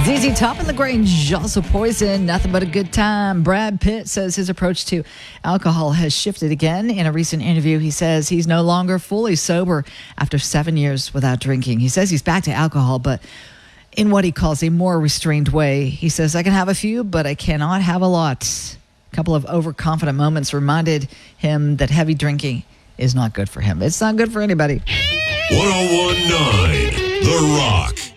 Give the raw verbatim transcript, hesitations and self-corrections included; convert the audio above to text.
Z Z Top and LaGrange, also Poison, nothing but a good time. Brad Pitt says his approach to alcohol has shifted again. In a recent interview, he says he's no longer fully sober after seven years without drinking. He says he's back to alcohol, but in what he calls a more restrained way. He says, I can have a few, but I cannot have a lot. A couple of overconfident moments reminded him that heavy drinking is not good for him. It's not good for anybody. one oh one point nine The Rock.